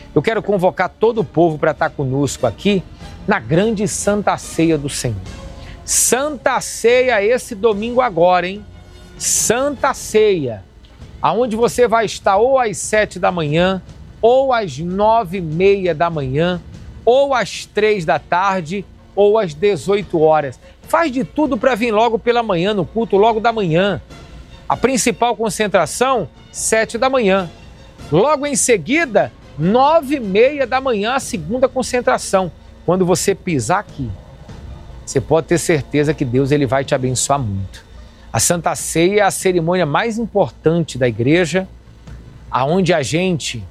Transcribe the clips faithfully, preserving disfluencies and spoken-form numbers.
Eu quero convocar todo o povo para estar conosco aqui na grande Santa Ceia do Senhor. Santa Ceia esse domingo agora, hein? Santa Ceia, aonde você vai estar ou às sete da manhã, ou às nove e meia da manhã, ou às três da tarde, ou às dezoito horas. Faz de tudo para vir logo pela manhã, no culto logo da manhã. A principal concentração, sete da manhã. Logo em seguida, nove e meia da manhã, a segunda concentração. Quando você pisar aqui, você pode ter certeza que Deus ele vai te abençoar muito. A Santa Ceia é a cerimônia mais importante da igreja, aonde a gente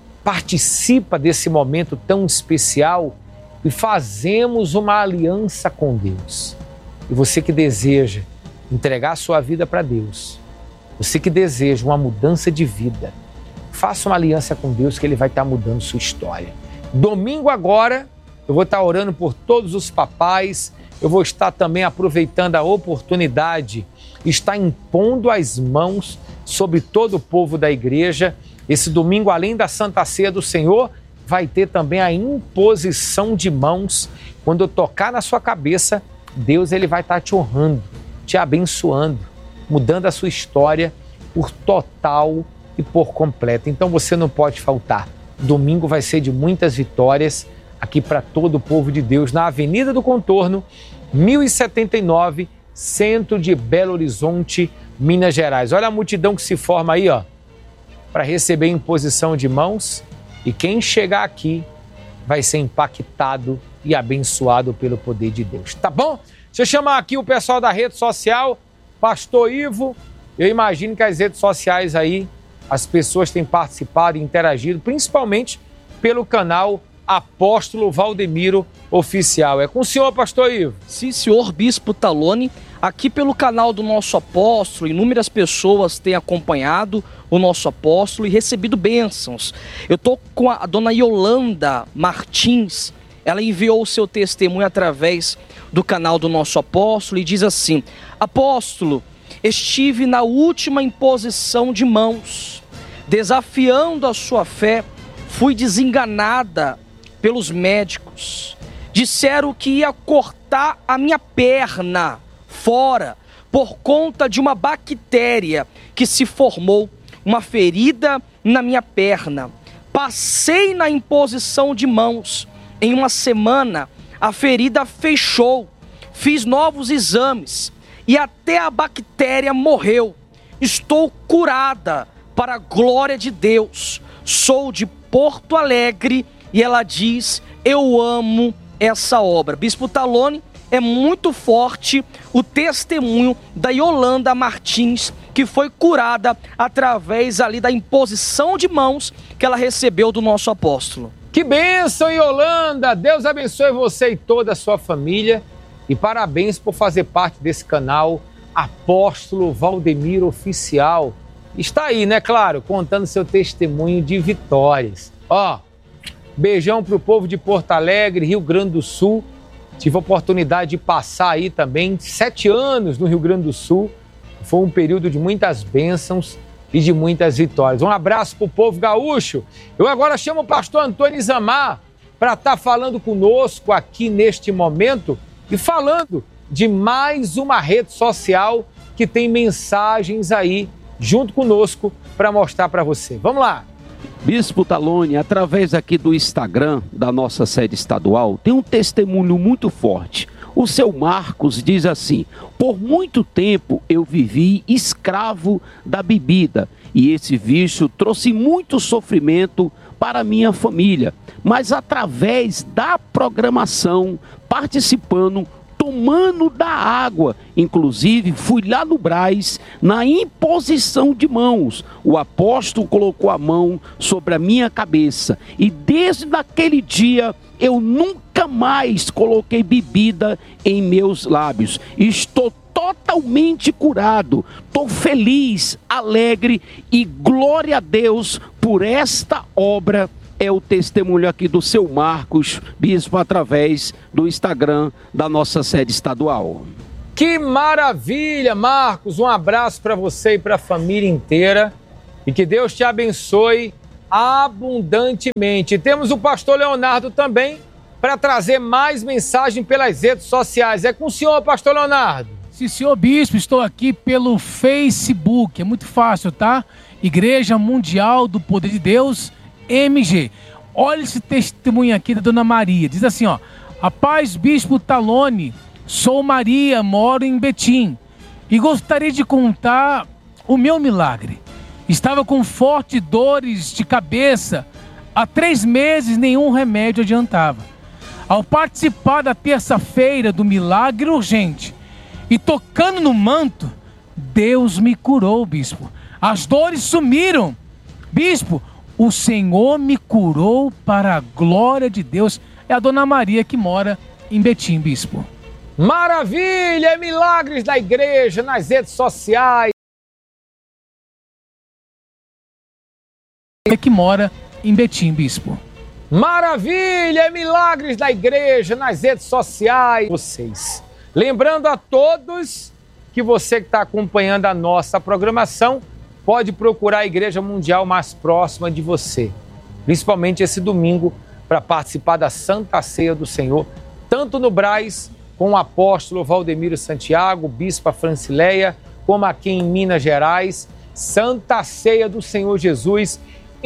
participa desse momento tão especial e fazemos uma aliança com Deus. E você que deseja entregar a sua vida para Deus, você que deseja uma mudança de vida, faça uma aliança com Deus que Ele vai estar mudando sua história. Domingo agora, eu vou estar orando por todos os papais, eu vou estar também aproveitando a oportunidade, estar impondo as mãos sobre todo o povo da igreja. Esse domingo, além da Santa Ceia do Senhor, vai ter também a imposição de mãos. Quando eu tocar na sua cabeça, Deus ele vai estar te honrando, te abençoando, mudando a sua história por total e por completo. Então você não pode faltar. Domingo vai ser de muitas vitórias aqui para todo o povo de Deus, na Avenida do Contorno, mil e setenta e nove, centro de Belo Horizonte, Minas Gerais. Olha a multidão que se forma aí, ó, para receber imposição de mãos, e quem chegar aqui vai ser impactado e abençoado pelo poder de Deus, tá bom? Deixa eu chamar aqui o pessoal da rede social, Pastor Ivo. Eu imagino que as redes sociais aí, as pessoas têm participado e interagido, principalmente pelo canal Apóstolo Valdemiro Oficial. É com o senhor, Pastor Ivo. Sim, senhor Bispo Talone. Aqui pelo canal do nosso apóstolo, inúmeras pessoas têm acompanhado o nosso apóstolo e recebido bênçãos. Eu estou com a dona Yolanda Martins. Ela enviou o seu testemunho através do canal do nosso apóstolo e diz assim: apóstolo, estive na última imposição de mãos, desafiando a sua fé, fui desenganada pelos médicos. Disseram que ia cortar a minha perna fora por conta de uma bactéria que se formou, uma ferida na minha perna. Passei na imposição de mãos. Em uma semana, a ferida fechou. Fiz novos exames e até a bactéria morreu. Estou curada para a glória de Deus. Sou de Porto Alegre e ela diz: eu amo essa obra. Bispo Talone, é muito forte o testemunho da Yolanda Martins, que foi curada através ali da imposição de mãos que ela recebeu do nosso apóstolo. Que bênção, Yolanda! Deus abençoe você e toda a sua família. E parabéns por fazer parte desse canal Apóstolo Valdemiro Oficial. Está aí, né, claro, contando seu testemunho de vitórias. Ó, beijão pro povo de Porto Alegre, Rio Grande do Sul. Tive a oportunidade de passar aí também sete anos no Rio Grande do Sul. Foi um período de muitas bênçãos e de muitas vitórias. Um abraço pro povo gaúcho. Eu agora chamo o pastor Antônio Zamar para estar falando conosco aqui neste momento e falando de mais uma rede social que tem mensagens aí junto conosco para mostrar para você. Vamos lá! Bispo Talone, através aqui do Instagram da nossa sede estadual, tem um testemunho muito forte. O seu Marcos diz assim: por muito tempo eu vivi escravo da bebida e esse vício trouxe muito sofrimento para a minha família. Mas através da programação, participando, tomando da água, inclusive fui lá no Brás, na imposição de mãos, o apóstolo colocou a mão sobre a minha cabeça e desde aquele dia eu nunca mais coloquei bebida em meus lábios. Estou totalmente curado, estou feliz, alegre e glória a Deus por esta obra. É o testemunho aqui do seu Marcos, bispo, através do Instagram da nossa sede estadual. Que maravilha, Marcos! Um abraço para você e para a família inteira e que Deus te abençoe abundantemente. Temos o pastor Leonardo também para trazer mais mensagem pelas redes sociais. É com o senhor, pastor Leonardo. Sim, senhor bispo, estou aqui pelo Facebook, é muito fácil, tá? Igreja Mundial do Poder de Deus, M G. Olha esse testemunho aqui da Dona Maria, diz assim, ó: a paz, bispo Talone, sou Maria, moro em Betim e gostaria de contar o meu milagre. Estava com fortes dores de cabeça, há três meses nenhum remédio adiantava. Ao participar da terça-feira do milagre urgente e tocando no manto, Deus me curou, bispo. As dores sumiram. Bispo, o Senhor me curou para a glória de Deus. É a Dona Maria que mora em Betim, bispo. Maravilha! Milagres da igreja, nas redes sociais. É que mora em Betim, bispo. Maravilha! Milagres da igreja, nas redes sociais. Vocês. Lembrando a todos que você que está acompanhando a nossa programação pode procurar a Igreja Mundial mais próxima de você, principalmente esse domingo, para participar da Santa Ceia do Senhor, tanto no Brás, com o apóstolo Valdemiro Santiago, bispa Francileia, como aqui em Minas Gerais, Santa Ceia do Senhor Jesus,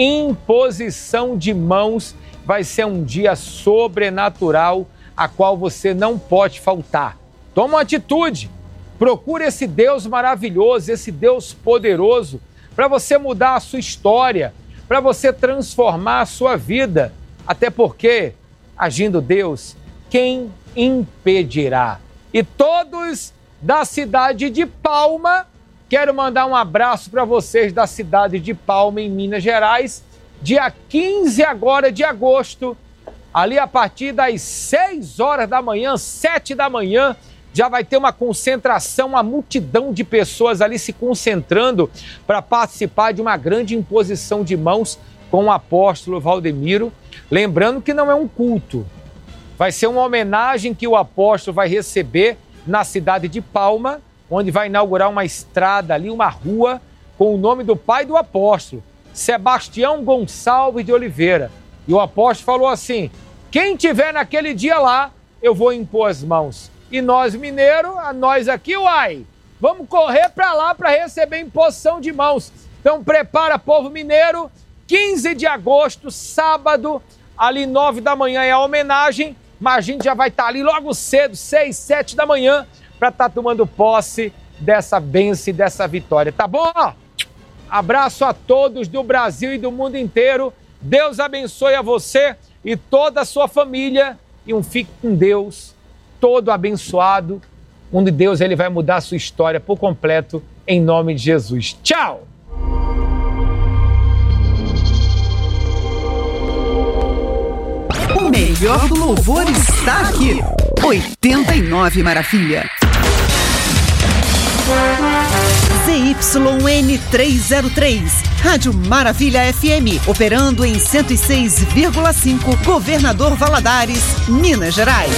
imposição de mãos, vai ser um dia sobrenatural, a qual você não pode faltar. Toma uma atitude, procure esse Deus maravilhoso, esse Deus poderoso, para você mudar a sua história, para você transformar a sua vida. Até porque, agindo Deus, quem impedirá? E todos da cidade de Palma, quero mandar um abraço para vocês da cidade de Palma, em Minas Gerais, dia quinze agora de agosto, ali a partir das seis horas da manhã, sete da manhã, já vai ter uma concentração, uma multidão de pessoas ali se concentrando para participar de uma grande imposição de mãos com o apóstolo Valdemiro. Lembrando que não é um culto, vai ser uma homenagem que o apóstolo vai receber na cidade de Palma, onde vai inaugurar uma estrada ali, uma rua, com o nome do pai do apóstolo, Sebastião Gonçalves de Oliveira. E o apóstolo falou assim: quem tiver naquele dia lá, eu vou impor as mãos. E nós, mineiros, a nós aqui, uai, vamos correr para lá para receber imposição de mãos. Então prepara, povo mineiro, quinze de agosto, sábado, ali nove da manhã é a homenagem, mas a gente já vai estar ali logo cedo, seis, sete da manhã, para estar tomando posse dessa bênção e dessa vitória, tá bom? Abraço a todos do Brasil e do mundo inteiro. Deus abençoe a você e toda a sua família. E um fique com Deus, todo abençoado, onde Deus ele vai mudar a sua história por completo, em nome de Jesus. Tchau! O melhor do louvor está aqui. oitenta e nove Maravilha. Z Y N trezentos e três, Rádio Maravilha F M, operando em cento e seis vírgula cinco, Governador Valadares, Minas Gerais.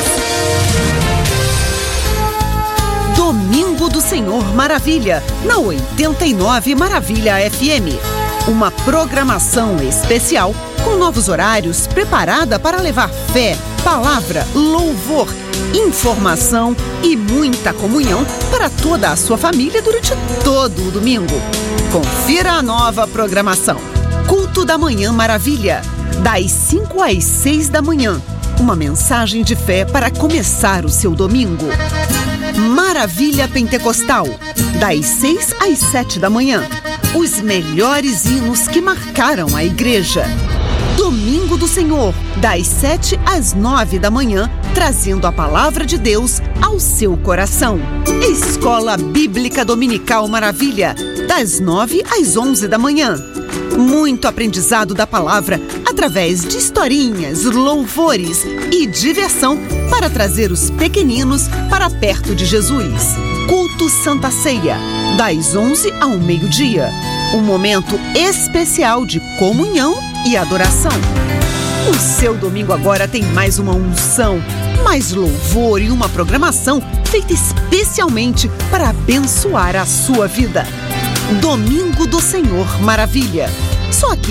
Domingo do Senhor Maravilha, na oitenta e nove Maravilha F M. Uma programação especial com novos horários preparada para levar fé, palavra, louvor, informação e muita comunhão para toda a sua família durante todo o domingo. Confira a nova programação. Culto da Manhã Maravilha, das cinco às seis da manhã. Uma mensagem de fé para começar o seu domingo. Maravilha Pentecostal, das seis às sete da manhã. Os melhores hinos que marcaram a igreja. Domingo do Senhor, das sete às nove da manhã, trazendo a palavra de Deus ao seu coração. Escola Bíblica Dominical Maravilha, das nove às onze da manhã. Muito aprendizado da palavra através de historinhas, louvores e diversão para trazer os pequeninos para perto de Jesus. Culto Santa Ceia, das onze ao meio-dia. Um momento especial de comunhão e adoração. O seu domingo agora tem mais uma unção, mais louvor e uma programação feita especialmente para abençoar a sua vida. Domingo do Senhor Maravilha. Só aqui,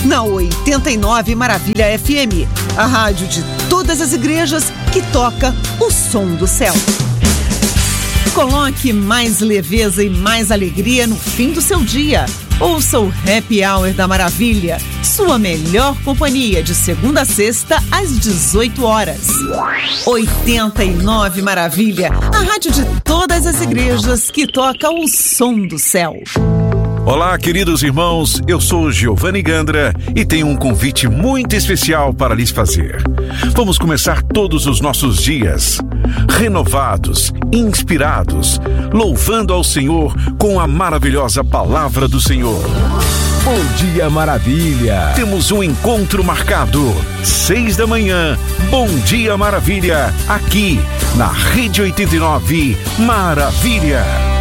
na oitenta e nove Maravilha F M, a rádio de todas as igrejas que toca o som do céu. Coloque mais leveza e mais alegria no fim do seu dia. Ouça o Happy Hour da Maravilha, sua melhor companhia de segunda a sexta às dezoito horas. oitenta e nove Maravilha, a rádio de todas as igrejas que toca o som do céu. Olá, queridos irmãos, eu sou Giovanni Gandra e tenho um convite muito especial para lhes fazer. Vamos começar todos os nossos dias renovados, inspirados, louvando ao Senhor com a maravilhosa palavra do Senhor. Bom dia, Maravilha! Temos um encontro marcado, seis da manhã, Bom Dia Maravilha, aqui na Rede oitenta e nove Maravilha.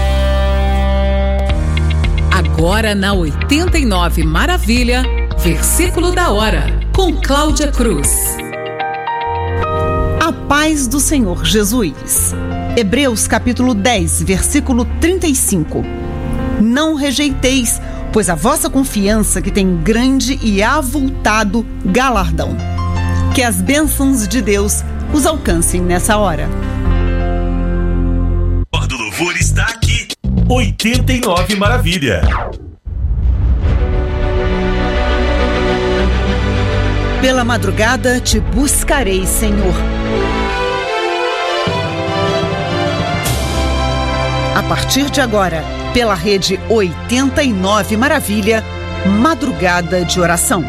Agora na oitenta e nove Maravilha, versículo da hora, com Cláudia Cruz. A paz do Senhor Jesus. Hebreus capítulo dez, versículo trinta e cinco. Não rejeiteis, pois a vossa confiança que tem grande e avultado galardão. Que as bênçãos de Deus os alcancem nessa hora. O do louvor está aqui. oitenta e nove Maravilha. Pela madrugada te buscarei, Senhor. A partir de agora, pela rede oitenta e nove Maravilha, Madrugada de Oração.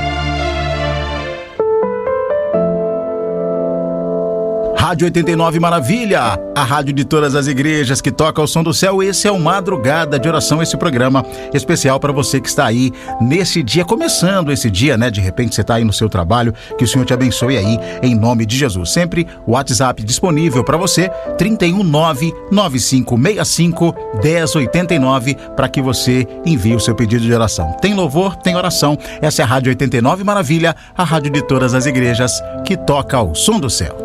Rádio oitenta e nove Maravilha, a rádio de todas as igrejas que toca o som do céu. Esse é o Madrugada de Oração, esse programa especial para você que está aí nesse dia, começando esse dia, né? De repente você está aí no seu trabalho, que o Senhor te abençoe aí, em nome de Jesus. Sempre o WhatsApp disponível para você, trinta e um, nove nove cinco seis cinco, um zero oito nove, para que você envie o seu pedido de oração. Tem louvor, tem oração. Essa é a Rádio oitenta e nove Maravilha, a rádio de todas as igrejas que toca o som do céu.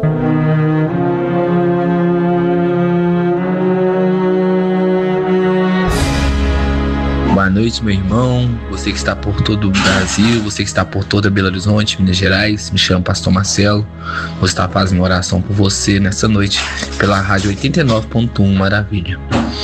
Boa noite, meu irmão, você que está por todo o Brasil, você que está por toda Belo Horizonte, Minas Gerais. Me chamo Pastor Marcelo. Vou estar fazendo uma oração por você nessa noite pela Rádio oitenta e nove ponto um Maravilha.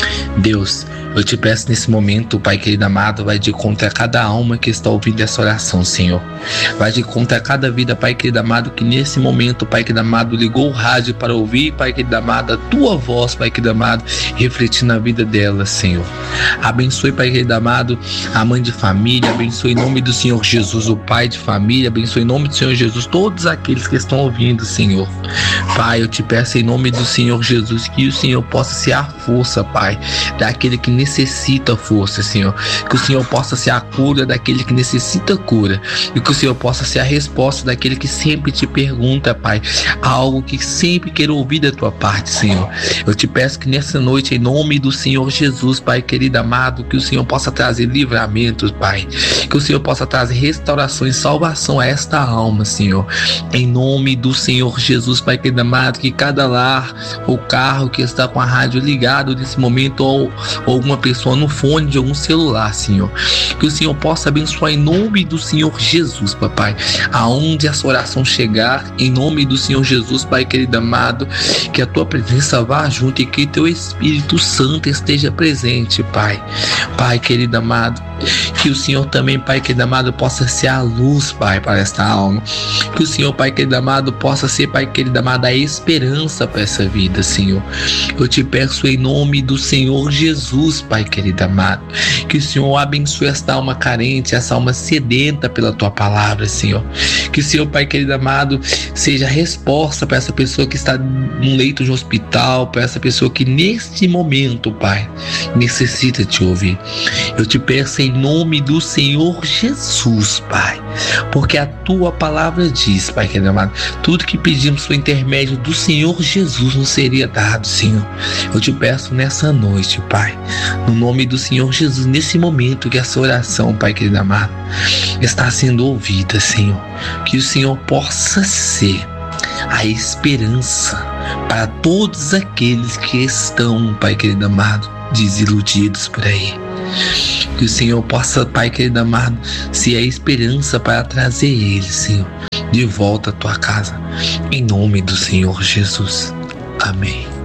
Deus, eu te peço nesse momento, Pai querido amado, vai de contra a cada alma que está ouvindo essa oração, Senhor. Vai de contra a cada vida, Pai querido amado, que nesse momento, Pai querido amado, ligou o rádio para ouvir, Pai querido amado, a tua voz, Pai querido amado, refletir na vida dela, Senhor. Abençoe, Pai querido amado, a mãe de família, abençoe em nome do Senhor Jesus, o pai de família, abençoe em nome do Senhor Jesus, todos aqueles que estão ouvindo, Senhor. Pai, eu te peço em nome do Senhor Jesus, que o Senhor possa ser a força, Pai, daquele que necessita força, Senhor. Que o Senhor possa ser a cura daquele que necessita cura. E que o Senhor possa ser a resposta daquele que sempre te pergunta, Pai, algo que sempre quer ouvir da tua parte, Senhor. Eu te peço que nessa noite, em nome do Senhor Jesus, Pai querido amado, que o Senhor possa trazer livramentos, Pai. Que o Senhor possa trazer restauração e salvação a esta alma, Senhor. Em nome do Senhor Jesus, Pai querido amado, que cada lar ou carro que está com a rádio ligado nesse momento, ou, ou alguma pessoa no fone de algum celular, Senhor, que o Senhor possa abençoar em nome do Senhor Jesus, Papai, aonde essa oração chegar, em nome do Senhor Jesus, Pai querido amado, que a tua presença vá junto e que teu Espírito Santo esteja presente, Pai. Pai querido amado, que o Senhor também, Pai querido amado, possa ser a luz, Pai, para esta alma. Que o Senhor, Pai querido amado, possa ser, Pai querido amado, a esperança para essa vida, Senhor. Eu te peço em nome do Senhor Jesus, Pai querido amado, que o Senhor abençoe esta alma carente, essa alma sedenta pela tua palavra, Senhor. Que o Senhor, Pai querido amado, seja a resposta para essa pessoa que está num leito de hospital, para essa pessoa que neste momento, Pai, necessita te ouvir. Eu te peço em nome do Senhor Jesus, Pai, porque a tua palavra diz, Pai querido amado, tudo que pedimos por intermédio do Senhor Jesus nos seria dado, Senhor. Eu te peço nessa noite, Pai, no nome do Senhor Jesus, nesse momento que essa oração, Pai querido amado, está sendo ouvida, Senhor, que o Senhor possa ser a esperança para todos aqueles que estão, Pai querido amado, desiludidos por aí. Que o Senhor possa, Pai querido amado, ser a esperança para trazer eles, Senhor, de volta à tua casa. Em nome do Senhor Jesus. Amém.